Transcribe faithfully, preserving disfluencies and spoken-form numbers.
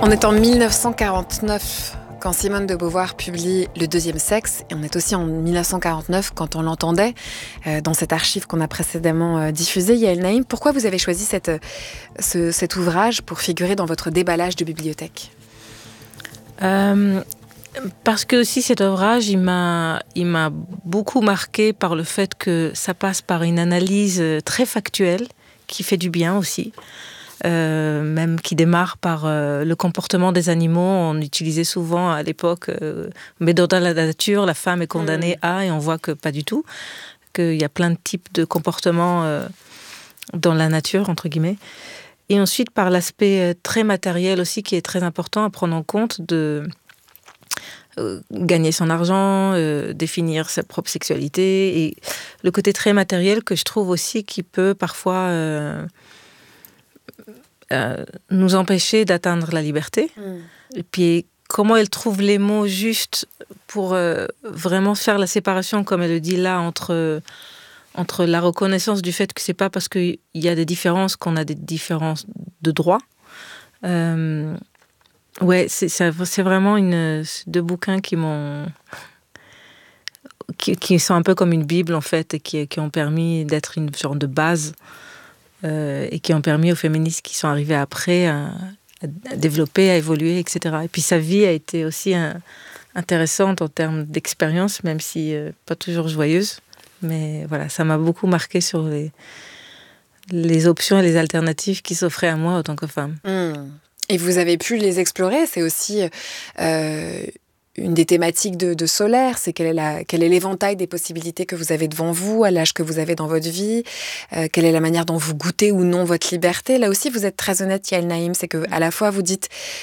On est en dix-neuf cent quarante-neuf quand Simone de Beauvoir publie Le deuxième sexe, et on est aussi en dix-neuf cent quarante-neuf quand on l'entendait euh, dans cette archive qu'on a précédemment euh, diffusée. Yael Naïm, pourquoi vous avez choisi cette, ce, cet ouvrage pour figurer dans votre déballage de bibliothèque ? euh, Parce que aussi cet ouvrage, il m'a, il m'a beaucoup marqué par le fait que ça passe par une analyse très factuelle qui fait du bien aussi. Euh, même qui démarre par euh, le comportement des animaux. On utilisait souvent à l'époque, euh, mais dans la nature, la femme est condamnée mmh. à, et on voit que pas du tout, qu'il y a plein de types de comportements euh, dans la nature, entre guillemets. Et ensuite, par l'aspect très matériel aussi, qui est très important à prendre en compte, de euh, gagner son argent, euh, définir sa propre sexualité, et le côté très matériel que je trouve aussi qui peut parfois... Euh, Euh, nous empêcher d'atteindre la liberté. Mm. Et puis, comment elle trouve les mots justes pour euh, vraiment faire la séparation, comme elle le dit là, entre, entre la reconnaissance du fait que c'est pas parce qu'il y a des différences qu'on a des différences de droit. Euh, ouais, c'est, c'est vraiment une, deux bouquins qui m'ont... Qui, qui sont un peu comme une Bible, en fait, et qui, qui ont permis d'être une sorte de base Euh, et qui ont permis aux féministes qui sont arrivées après à, à développer, à évoluer, et cetera. Et puis sa vie a été aussi un, intéressante en termes d'expérience, même si euh, pas toujours joyeuse. Mais voilà, ça m'a beaucoup marqué sur les, les options et les alternatives qui s'offraient à moi en tant que femme. Mmh. Et vous avez pu les explorer, c'est aussi... Euh... Une des thématiques de, de Solaire, c'est quel est, la, quel est l'éventail des possibilités que vous avez devant vous, à l'âge que vous avez dans votre vie, euh, quelle est la manière dont vous goûtez ou non votre liberté. Là aussi, vous êtes très honnête, Yael Naïm, c'est qu'à la fois vous dites